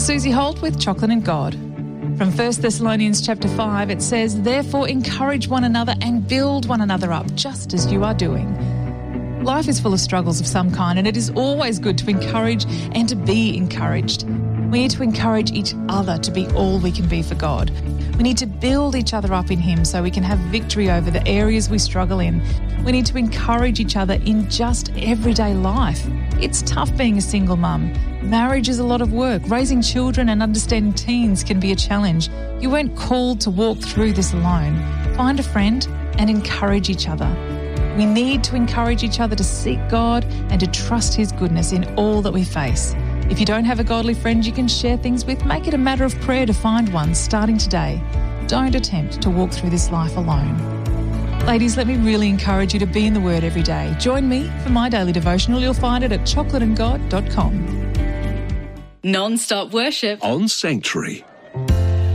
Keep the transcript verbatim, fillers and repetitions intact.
Susie Holt with Chocolate and God. From First Thessalonians chapter five, it says, "Therefore encourage one another and build one another up, just as you are doing." Life is full of struggles of some kind, and it is always good to encourage and to be encouraged. We need to encourage each other to be all we can be for God. We need to build each other up in Him so we can have victory over the areas we struggle in. We need to encourage each other in just everyday life. It's tough being a single mum. Marriage is a lot of work. Raising children and understanding teens can be a challenge. You weren't called to walk through this alone. Find a friend and encourage each other. We need to encourage each other to seek God and to trust His goodness in all that we face. If you don't have a godly friend you can share things with, make it a matter of prayer to find one starting today. Don't attempt to walk through this life alone. Ladies, let me really encourage you to be in the Word every day. Join me for my daily devotional. You'll find it at chocolate and god dot com. Non-stop worship on Sanctuary.